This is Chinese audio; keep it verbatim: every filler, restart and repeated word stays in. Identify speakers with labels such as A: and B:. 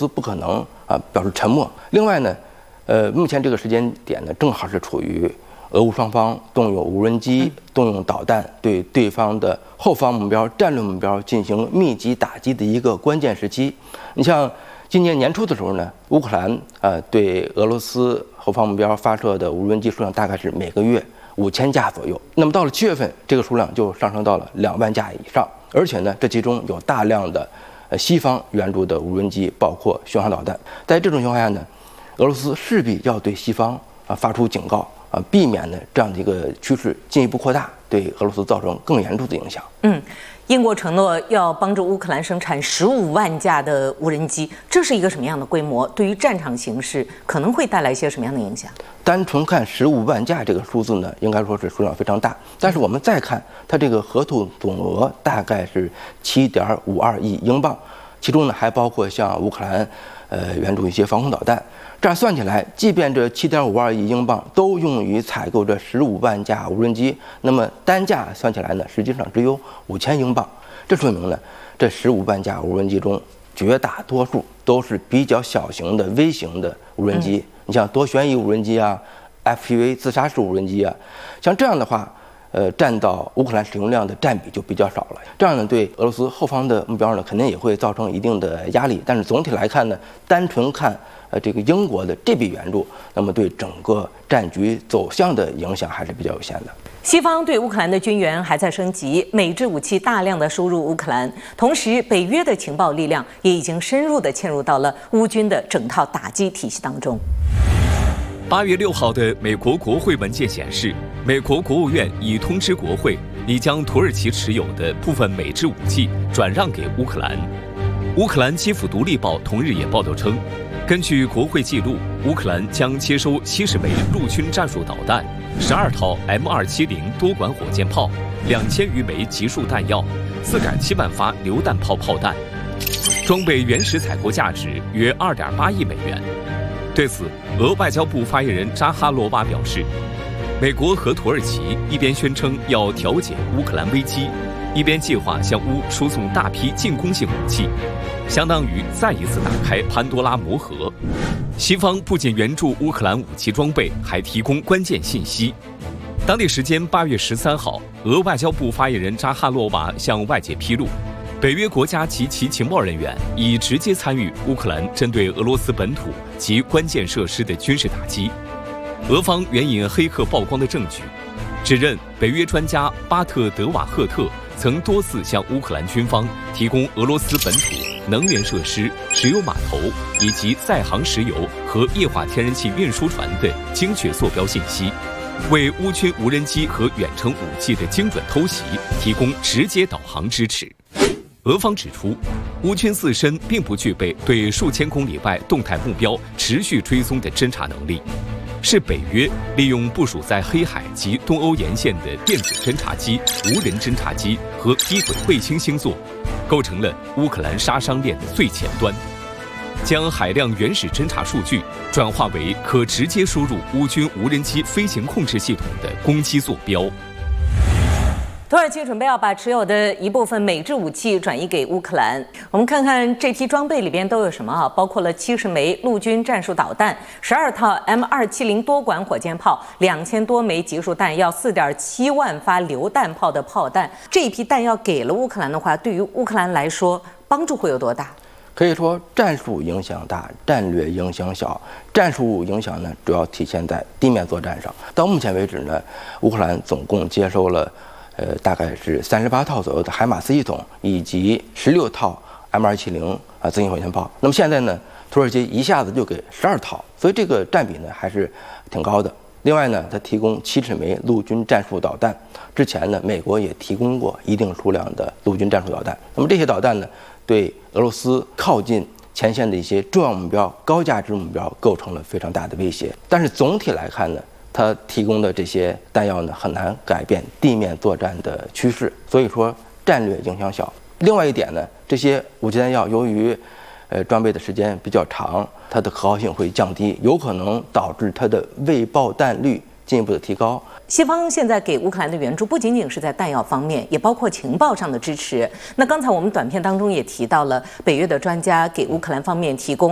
A: 斯不可能啊表示沉默。另外呢，呃，目前这个时间点呢，正好是处于俄乌双方动用无人机、动用导弹对对方的后方目标、战略目标进行密集打击的一个关键时期。你像今年年初的时候呢，乌克兰呃对俄罗斯后方目标发射的无人机数量大概是每个月五千架左右。那么到了七月份，这个数量就上升到了两万架以上，而且呢，这其中有大量的呃西方援助的无人机，包括巡航导弹。在这种情况下呢，俄罗斯势必要对西方啊发出警告啊，避免呢这样的一个趋势进一步扩大，对俄罗斯造成更严重的影响。
B: 嗯。英国承诺要帮助乌克兰生产十五万架的无人机，这是一个什么样的规模？对于战场形势可能会带来一些什么样的影响？
A: 单纯看十五万架这个数字呢，应该说是数量非常大。但是我们再看它这个合同总额大概是七点五二亿英镑，其中呢还包括向乌克兰呃援助一些防空导弹。这样算起来，即便这七点五二亿英镑都用于采购这十五万架无人机，那么单价算起来呢，实际上只有五千英镑。这说明呢，这十五万架无人机中，绝大多数都是比较小型的微型的无人机。嗯、你像多旋翼无人机啊、F P V 自杀式无人机啊，像这样的话，呃，占到乌克兰使用量的占比就比较少了。这样呢，对俄罗斯后方的目标呢，肯定也会造成一定的压力。但是总体来看呢，单纯看呃这个英国的这笔援助，那么对整个战局走向的影响还是比较有限的。
B: 西方对乌克兰的军援还在升级，美制武器大量的输入乌克兰，同时北约的情报力量也已经深入的嵌入到了乌军的整套打击体系当中。
C: 八月六号的美国国会文件显示，美国国务院已通知国会，拟将土耳其持有的部分美制武器转让给乌克兰。乌克兰基辅独立报同日也报道称，根据国会记录，乌克兰将接收七十枚陆军战术导弹、十二套 M 二七零多管火箭炮、两千余枚集束弹药、四点七万发榴弹炮炮弹，装备原始采购价值约二点八亿美元。对此，俄外交部发言人扎哈罗娃表示，美国和土耳其一边宣称要调解乌克兰危机，一边计划向乌输送大批进攻性武器，相当于再一次打开潘多拉魔盒。西方不仅援助乌克兰武器装备，还提供关键信息。当地时间八月十三号，俄外交部发言人扎哈罗娃向外界披露，北约国家及其情报人员已直接参与乌克兰针对俄罗斯本土及关键设施的军事打击。俄方援引黑客曝光的证据，指认北约专家巴特德瓦赫特曾多次向乌克兰军方提供俄罗斯本土能源设施、石油码头以及在航石油和液化天然气运输船的精确坐标信息，为乌军无人机和远程武器的精准偷袭提供直接导航支持。俄方指出，乌军自身并不具备对数千公里外动态目标持续追踪的侦察能力，是北约利用部署在黑海及东欧沿线的电子侦察机、无人侦察机和低轨卫星星座，构成了乌克兰杀伤链的最前端，将海量原始侦察数据转化为可直接输入乌军无人机飞行控制系统的攻击坐标。
B: 土耳其准备要把持有的一部分美制武器转移给乌克兰。我们看看这批装备里边都有什么啊？包括了七十枚陆军战术导弹、十二套 M 二七零多管火箭炮、两千多枚集束弹药、四点七万发榴弹炮的炮弹。这一批弹药给了乌克兰的话，对于乌克兰来说，帮助会有多大？
A: 可以说战术影响大，战略影响小。战术影响呢，主要体现在地面作战上。到目前为止呢，乌克兰总共接收了呃，大概是三十八套左右的海马斯系统，以及十六套 M 二七零啊自行火箭炮。那么现在呢，土耳其一下子就给十二套，所以这个占比呢还是挺高的。另外呢，它提供七十枚陆军战术导弹。之前呢，美国也提供过一定数量的陆军战术导弹。那么这些导弹呢，对俄罗斯靠近前线的一些重要目标、高价值目标构成了非常大的威胁。但是总体来看呢，它提供的这些弹药呢，很难改变地面作战的趋势，所以说战略影响小。另外一点呢，这些武器弹药由于呃装备的时间比较长，它的可靠性会降低，有可能导致它的未爆弹率进一步的提高。
B: 西方现在给乌克兰的援助不仅仅是在弹药方面，也包括情报上的支持。那刚才我们短片当中也提到了，北约的专家给乌克兰方面提供